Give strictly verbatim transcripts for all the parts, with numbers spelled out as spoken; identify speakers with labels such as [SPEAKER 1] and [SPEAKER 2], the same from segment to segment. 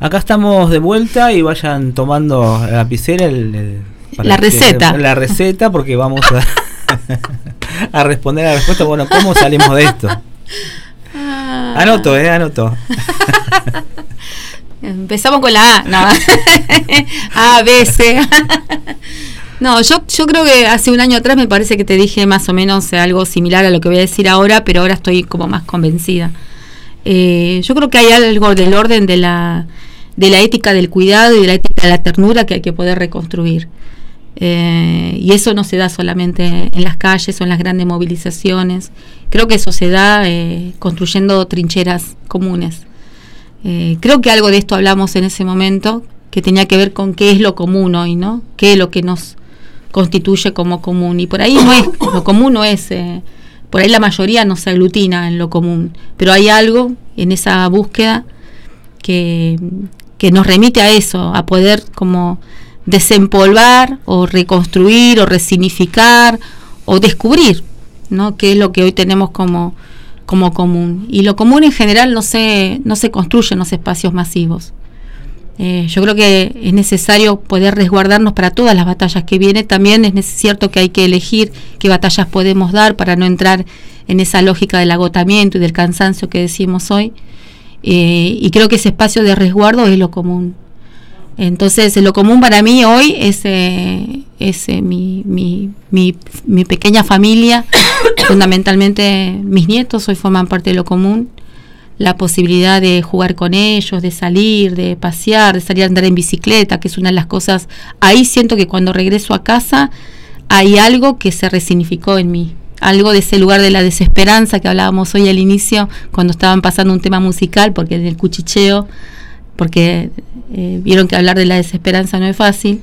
[SPEAKER 1] Acá estamos de vuelta y vayan tomando la lapicera, el, el,
[SPEAKER 2] la receta.
[SPEAKER 1] Que, la receta, porque vamos a, a responder a la respuesta. Bueno, ¿cómo salimos de esto? Ah. Anoto, eh, anoto.
[SPEAKER 2] Empezamos con la A, no. A, B, C. No, yo, yo creo que hace un año atrás me parece que te dije más o menos algo similar a lo que voy a decir ahora, pero ahora estoy como más convencida. Eh, yo creo que hay algo del orden de la de la ética del cuidado y de la ética de la ternura que hay que poder reconstruir. Eh, y eso no se da solamente en las calles o en las grandes movilizaciones. Creo que eso se da eh, construyendo trincheras comunes. Eh, creo que algo de esto hablamos en ese momento, que tenía que ver con qué es lo común hoy, ¿no? Qué es lo que nos constituye como común. Y por ahí no es, lo común no es, eh, por ahí la mayoría no se aglutina en lo común, pero hay algo en esa búsqueda que, que nos remite a eso, a poder como desempolvar o reconstruir o resignificar o descubrir, ¿no? Qué es lo que hoy tenemos como, como común. Y lo común en general no se, no se construye en los espacios masivos. Eh, yo creo que es necesario poder resguardarnos para todas las batallas que vienen. También es cierto que hay que elegir qué batallas podemos dar para no entrar en esa lógica del agotamiento y del cansancio que decimos hoy. Eh, y creo que ese espacio de resguardo es lo común. Entonces, lo común para mí hoy es, eh, es eh, mi, mi, mi, mi pequeña familia, fundamentalmente mis nietos hoy forman parte de lo común. La posibilidad de jugar con ellos, de salir, de pasear, de salir a andar en bicicleta, que es una de las cosas. Ahí siento que cuando regreso a casa hay algo que se resignificó en mí, algo de ese lugar de la desesperanza que hablábamos hoy al inicio, cuando estaban pasando un tema musical, porque en el cuchicheo, porque eh, vieron que hablar de la desesperanza no es fácil.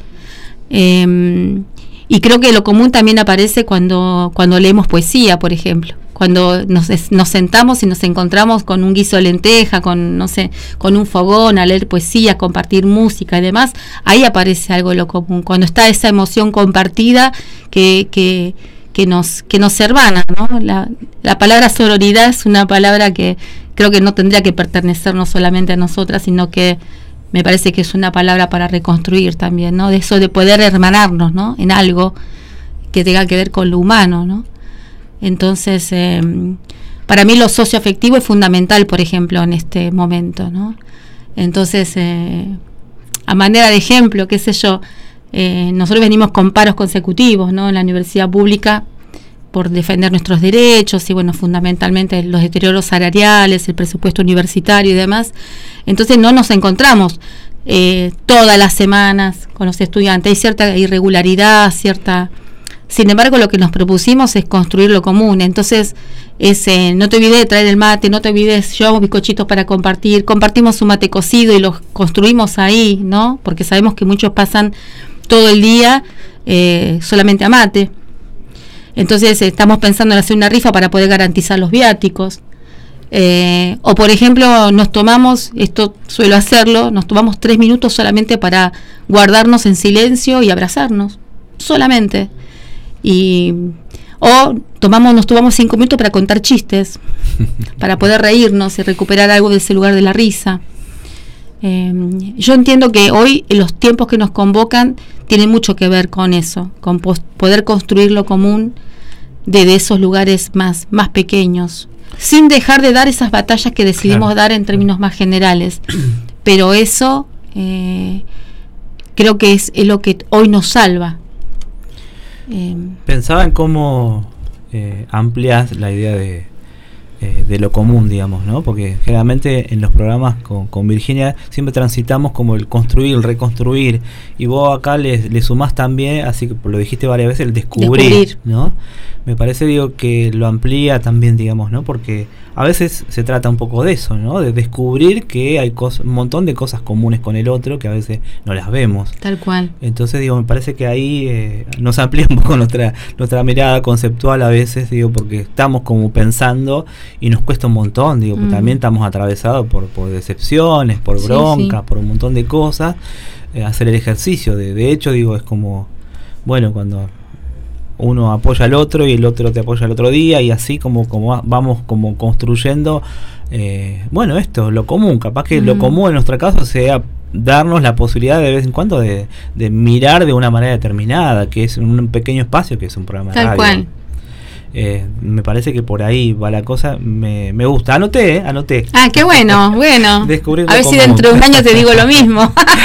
[SPEAKER 2] Eh, y creo que lo común también aparece cuando, cuando leemos poesía, por ejemplo. Cuando nos, nos sentamos y nos encontramos con un guiso de lenteja, con no sé, con un fogón, a leer poesía, compartir música y demás, ahí aparece algo de lo común. Cuando está esa emoción compartida que, que, que nos, que nos hermana, ¿no? La, la palabra sororidad es una palabra que creo que no tendría que pertenecernos solamente a nosotras, sino que me parece que es una palabra para reconstruir también, ¿no? De eso de poder hermanarnos, ¿no? En algo que tenga que ver con lo humano, ¿no? Entonces, eh, para mí lo socioafectivo es fundamental, por ejemplo, en este momento, ¿no? Entonces, eh, a manera de ejemplo, qué sé yo, eh, nosotros venimos con paros consecutivos, ¿no? En la universidad pública por defender nuestros derechos y, bueno, fundamentalmente los deterioros salariales, el presupuesto universitario y demás. Entonces, no nos encontramos eh, todas las semanas con los estudiantes. Hay cierta irregularidad, cierta... Sin embargo, lo que nos propusimos es construir lo común. Entonces, es, eh, no te olvides de traer el mate, no te olvides, llevamos bizcochitos para compartir, compartimos un mate cocido y los construimos ahí, ¿no? Porque sabemos que muchos pasan todo el día eh, solamente a mate. Entonces, eh, estamos pensando en hacer una rifa para poder garantizar los viáticos. Eh, o, por ejemplo, nos tomamos, esto suelo hacerlo, nos tomamos tres minutos solamente para guardarnos en silencio y abrazarnos. Solamente. Y o tomamos nos tomamos cinco minutos para contar chistes, para poder reírnos y recuperar algo de ese lugar de la risa. Eh, yo entiendo que hoy los tiempos que nos convocan tienen mucho que ver con eso, con pos- poder construir lo común desde esos lugares más, más pequeños, sin dejar de dar esas batallas que decidimos claro. dar en términos más generales. Pero eso eh, creo que es, es lo que hoy nos salva. Eh,
[SPEAKER 1] Pensaba en cómo eh, amplias la idea de, eh, de lo común, digamos, ¿no? Porque generalmente en los programas con, con Virginia siempre transitamos como el construir, el reconstruir, y vos acá le, le sumás también, así que lo dijiste varias veces, el descubrir, descubrir, ¿no? Me parece, digo, que lo amplía también, digamos, ¿no? Porque a veces se trata un poco de eso, ¿no? De descubrir que hay cos- un montón de cosas comunes con el otro que a veces no las vemos.
[SPEAKER 2] Tal cual.
[SPEAKER 1] Entonces, digo, me parece que ahí eh, nos amplía un poco nuestra nuestra mirada conceptual a veces, digo, porque estamos como pensando y nos cuesta un montón, digo, mm. porque también estamos atravesados por, por decepciones, por broncas, sí, sí. por un montón de cosas. Eh, hacer el ejercicio, de, de hecho, digo, es como, bueno, cuando uno apoya al otro y el otro te apoya al otro día, y así como, como vamos como construyendo eh, bueno, esto, lo común, capaz que
[SPEAKER 2] Mm.
[SPEAKER 1] lo común en nuestro caso sea darnos la posibilidad de vez en cuando de, de mirar de una manera determinada, que es un pequeño espacio, que es un programa de
[SPEAKER 2] Tal
[SPEAKER 1] radio.
[SPEAKER 2] cual.
[SPEAKER 1] Eh, me parece que por ahí va la cosa, me, me gusta. Anoté, eh, anoté.
[SPEAKER 2] Ah, qué bueno, bueno.
[SPEAKER 1] Descubrir
[SPEAKER 2] A
[SPEAKER 1] lo
[SPEAKER 2] ver si
[SPEAKER 1] común.
[SPEAKER 2] dentro de un año te digo lo mismo.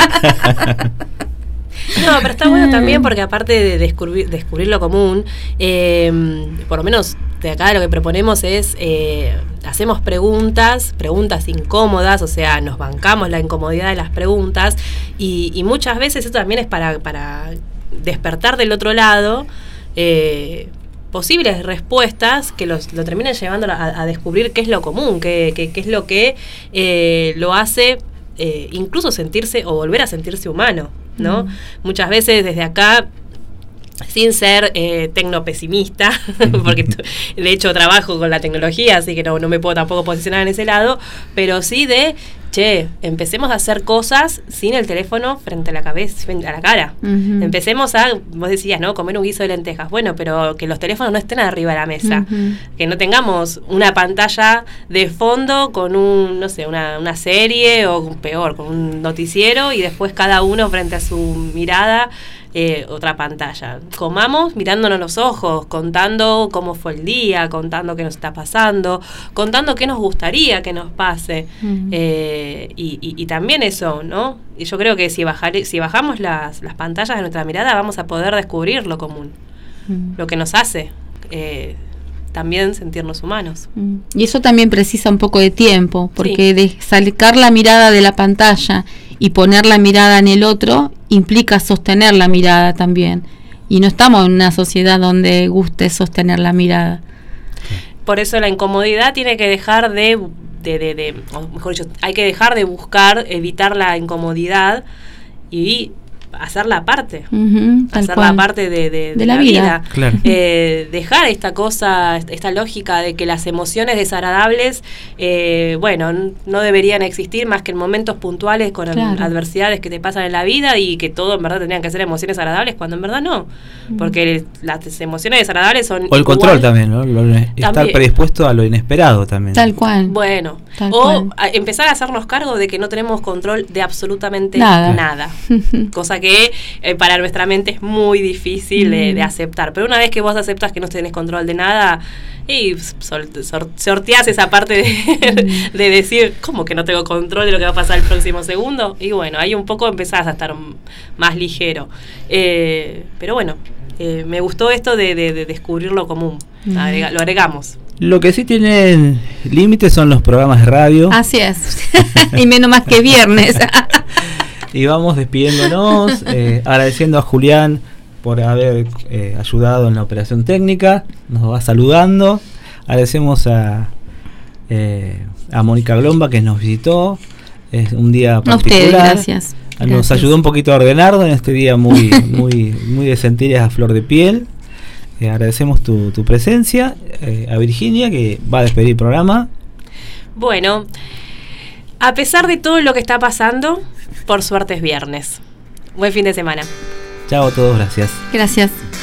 [SPEAKER 3] No, pero está bueno también porque aparte de descubrir, descubrir lo común, eh, por lo menos de acá lo que proponemos es, eh, hacemos preguntas, preguntas incómodas, o sea, nos bancamos la incomodidad de las preguntas y, y muchas veces eso también es para, para despertar del otro lado eh, posibles respuestas que los, lo terminen llevando a, a descubrir qué es lo común, qué, qué, qué es lo que eh, lo hace eh, incluso sentirse o volver a sentirse humano, ¿no? Mm. Muchas veces desde acá, sin ser eh, tecnopesimista, porque t- de hecho trabajo con la tecnología, así que no, no me puedo tampoco posicionar en ese lado, pero sí de, che, empecemos a hacer cosas sin el teléfono frente a la cabeza, frente a la cara. Uh-huh. Empecemos a, vos decías, ¿no? Comer un guiso de lentejas. Bueno, pero que los teléfonos no estén arriba de la mesa. Uh-huh. Que no tengamos una pantalla de fondo con un, no sé, una, una serie o peor, con un noticiero y después cada uno frente a su mirada. Eh, otra pantalla. Comamos mirándonos los ojos, contando cómo fue el día, contando qué nos está pasando, contando qué nos gustaría que nos pase. Uh-huh. eh, y, y, y también eso, ¿no? Y yo creo que si, bajar, si bajamos las, las pantallas de nuestra mirada vamos a poder descubrir lo común, uh-huh. lo que nos hace eh, también sentirnos humanos.
[SPEAKER 2] Uh-huh. Y eso también precisa un poco de tiempo, porque
[SPEAKER 3] sí.
[SPEAKER 2] de sacar la mirada de la pantalla y poner la mirada en el otro implica sostener la mirada también, y no estamos en una sociedad donde guste sostener la mirada.
[SPEAKER 3] Por eso la incomodidad tiene que dejar de, de, de, de o mejor dicho, hay que dejar de buscar evitar la incomodidad y hacerla parte, uh-huh, hacerla parte de, de, de, de la, la vida, vida.
[SPEAKER 1] Claro.
[SPEAKER 3] Eh, dejar esta cosa, esta lógica de que las emociones desagradables eh, bueno, no deberían existir más que en momentos puntuales con claro. adversidades que te pasan en la vida y que todo en verdad tendrían que ser emociones agradables cuando en verdad no, uh-huh. porque las emociones desagradables son
[SPEAKER 1] o el
[SPEAKER 3] igual.
[SPEAKER 1] Control también, ¿no? Lo, estar también. predispuesto a lo inesperado también.
[SPEAKER 2] Tal cual.
[SPEAKER 3] Bueno,
[SPEAKER 2] Tal
[SPEAKER 3] o
[SPEAKER 2] cual.
[SPEAKER 3] A empezar a hacernos cargo de que no tenemos control de absolutamente
[SPEAKER 2] nada,
[SPEAKER 3] nada. Cosa que que eh, para nuestra mente es muy difícil mm. de, de aceptar, pero una vez que vos aceptas que no tenés control de nada y sol, sor, sorteás esa parte de, mm. de decir, ¿cómo que no tengo control de lo que va a pasar el próximo segundo? Y bueno, ahí un poco empezás a estar más ligero, eh, pero bueno, eh, me gustó esto de, de, de descubrir lo común, mm. Agrega, lo agregamos.
[SPEAKER 1] Lo que sí tienen límites son los programas de radio.
[SPEAKER 2] Así es, y menos más que viernes.
[SPEAKER 1] Y vamos despidiéndonos, eh, agradeciendo a Julián por haber eh, ayudado en la operación técnica, nos va saludando. Agradecemos a, eh, a Mónica Glomba que nos visitó, es un día particular.
[SPEAKER 2] A ustedes, gracias.
[SPEAKER 1] Nos
[SPEAKER 2] gracias.
[SPEAKER 1] ayudó un poquito a ordenarlo en este día muy, muy, muy de sentires a flor de piel. Eh, agradecemos tu, tu presencia, eh, a Virginia que va a despedir el programa.
[SPEAKER 3] Bueno, a pesar de todo lo que está pasando, por suerte es viernes. Buen fin de semana.
[SPEAKER 1] Chao a todos, gracias.
[SPEAKER 2] Gracias.